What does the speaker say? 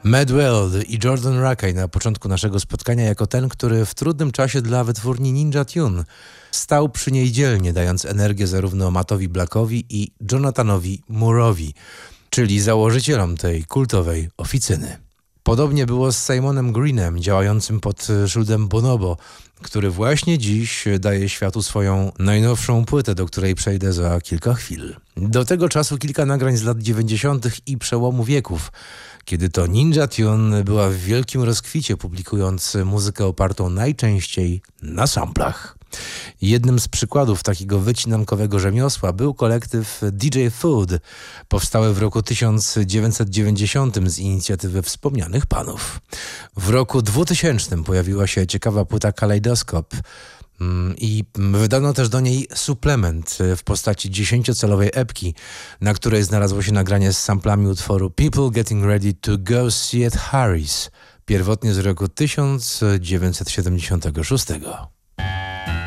Mad World i Jordan Rakei na początku naszego spotkania jako ten, który w trudnym czasie dla wytwórni Ninja Tune stał przy niej dzielnie, dając energię zarówno Mattowi Blackowi i Jonathanowi Moore'owi, czyli założycielom tej kultowej oficyny. Podobnie było z Simonem Greenem, działającym pod szyldem Bonobo, który właśnie dziś daje światu swoją najnowszą płytę, do której przejdę za kilka chwil. Do tego czasu kilka nagrań z lat 90. i przełomu wieków, kiedy to Ninja Tune była w wielkim rozkwicie, publikując muzykę opartą najczęściej na samplach. Jednym z przykładów takiego wycinankowego rzemiosła był kolektyw DJ Food, powstały w roku 1990 z inicjatywy wspomnianych panów. W roku 2000 pojawiła się ciekawa płyta Kaleidoscope i wydano też do niej suplement w postaci 10-calowej epki, na której znalazło się nagranie z samplami utworu People Getting Ready to Go See at Harry's, pierwotnie z roku 1976.